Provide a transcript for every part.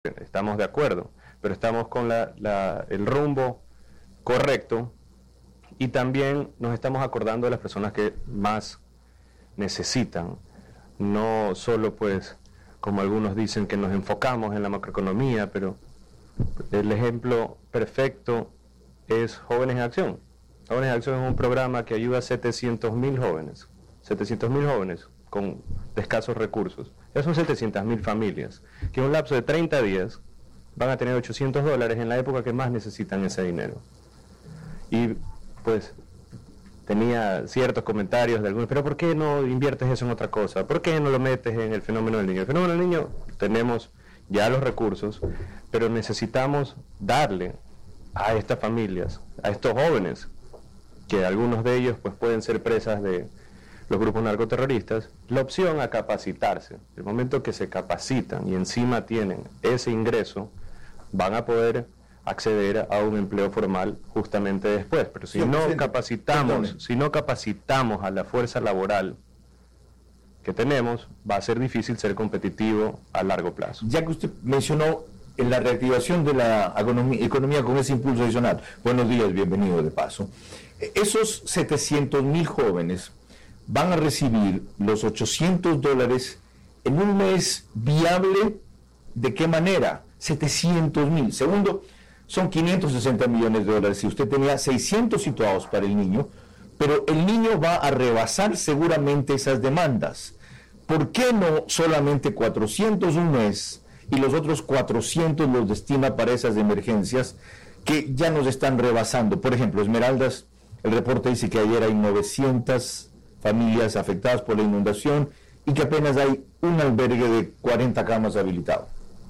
estamos de acuerdo, pero estamos con el rumbo correcto y también nos estamos acordando de las personas que más necesitan, no solo pues como algunos dicen que nos enfocamos en la macroeconomía, pero el ejemplo perfecto es Jóvenes en Acción. Jóvenes en Acción es un programa que ayuda a 700.000 jóvenes, 700.000 jóvenes con escasos recursos. Esas son 700.000 familias, que en un lapso de 30 días van a tener $800 en la época que más necesitan ese dinero. Y pues tenía ciertos comentarios de algunos, pero ¿por qué no inviertes eso en otra cosa? ¿Por qué no lo metes en el fenómeno del niño? El fenómeno del niño, tenemos ya los recursos, pero necesitamos darle a estas familias, a estos jóvenes, que algunos de ellos pues pueden ser presas de los grupos narcoterroristas, la opción a capacitarse. El momento que se capacitan y encima tienen ese ingreso, van a poder acceder a un empleo formal justamente después. Pero si no capacitamos a la fuerza laboral que tenemos, va a ser difícil ser competitivo a largo plazo. Ya que usted mencionó en la reactivación de la economía con ese impulso adicional, buenos días, bienvenido de paso, esos 700.000 jóvenes van a recibir los $800 en un mes viable. ¿De qué manera? 700.000. Segundo, son $560 millones. Si usted tenía 600 situados para el niño, pero el niño va a rebasar seguramente esas demandas. ¿Por qué no solamente 400 un mes y los otros 400 los destina para esas emergencias que ya nos están rebasando? Por ejemplo, Esmeraldas, el reporte dice que ayer hay 900 familias afectadas por la inundación y que apenas hay un albergue de 40 camas habilitado.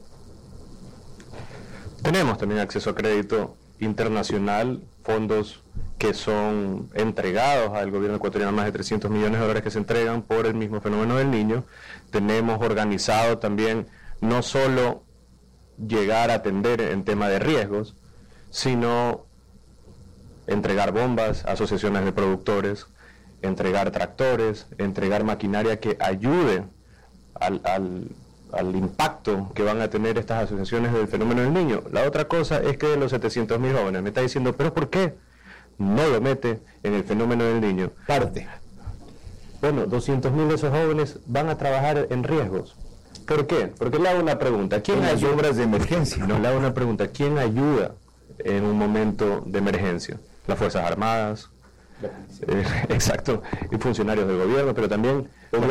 Tenemos también acceso a crédito internacional, fondos que son entregados al gobierno ecuatoriano, más de $300 millones que se entregan por el mismo fenómeno del niño. Tenemos organizado también no solo llegar a atender en tema de riesgos, sino entregar bombas a asociaciones de productores, entregar tractores, entregar maquinaria que ayude al impacto que van a tener estas asociaciones del fenómeno del niño. La otra cosa es que de los 700.000 jóvenes, me está diciendo, ¿pero por qué no lo mete en el fenómeno del niño? Parte. Bueno, 200.000 de esos jóvenes van a trabajar en riesgos. ¿Por qué? Porque le hago una pregunta. ¿Quién ayuda? Obras de emergencia. No, le hago una pregunta. ¿Quién ayuda en un momento de emergencia? Las Fuerzas Armadas, exacto, y funcionarios del gobierno, pero también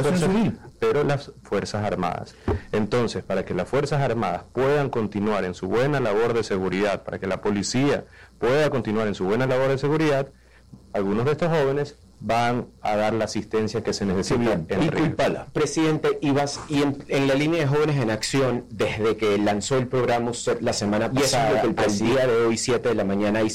las Fuerzas Armadas. Entonces, para que las Fuerzas Armadas puedan continuar en su buena labor de seguridad, para que la policía pueda continuar en su buena labor de seguridad, algunos de estos jóvenes van a dar la asistencia que se necesita en Río. Presidente Ibas, y en la línea de Jóvenes en Acción, desde que lanzó el programa usted la semana pasada, al día de hoy, 7 de la mañana, hay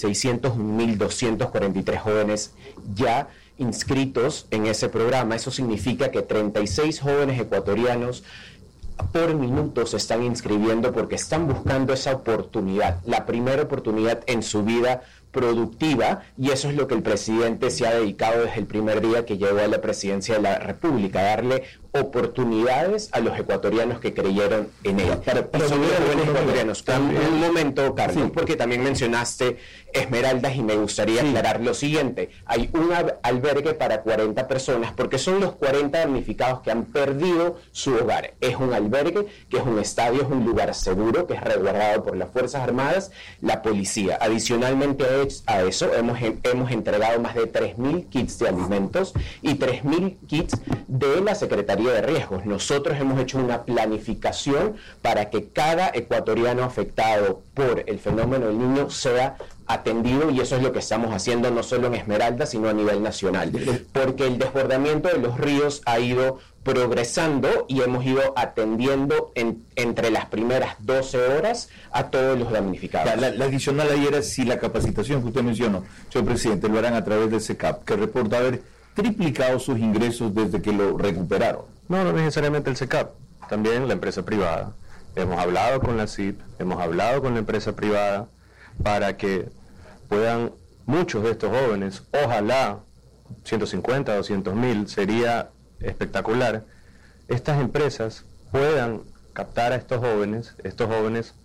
601.243 jóvenes ya inscritos en ese programa. Eso significa que 36 jóvenes ecuatorianos por minuto se están inscribiendo porque están buscando esa oportunidad, la primera oportunidad en su vida productiva, y eso es lo que el presidente se ha dedicado desde el primer día que llegó a la presidencia de la República, darle oportunidades a los ecuatorianos que creyeron en él. Para los jóvenes ecuatorianos, un momento, Carlos, porque también mencionaste Esmeraldas y me gustaría aclarar lo siguiente. Hay un albergue para 40 personas porque son los 40 damnificados que han perdido su hogar. Es un albergue que es un estadio, es un lugar seguro, que es resguardado por las Fuerzas Armadas, la policía. Adicionalmente a eso, hemos entregado más de 3.000 kits de alimentos y 3.000 kits de la Secretaría de Riesgos. Nosotros hemos hecho una planificación para que cada ecuatoriano afectado por el fenómeno del niño sea atendido, y eso es lo que estamos haciendo no solo en Esmeralda, sino a nivel nacional, porque el desbordamiento de los ríos ha ido progresando y hemos ido atendiendo entre las primeras 12 horas a todos los damnificados. La adicional ahí era si la capacitación que usted mencionó, señor presidente, lo harán a través del SECAP, que reporta haber triplicado sus ingresos desde que lo recuperaron. No necesariamente el SECAP, también la empresa privada. Hemos hablado con la CIP, hemos hablado con la empresa privada para que puedan muchos de estos jóvenes, ojalá 150, 200.000, sería espectacular, estas empresas puedan captar a estos jóvenes